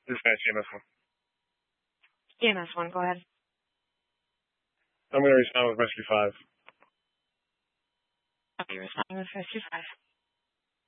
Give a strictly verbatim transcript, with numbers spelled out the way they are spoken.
Dispatch E M S one. E M S one, go ahead. I'm going to respond with Rescue five. Copy, responding with Rescue five.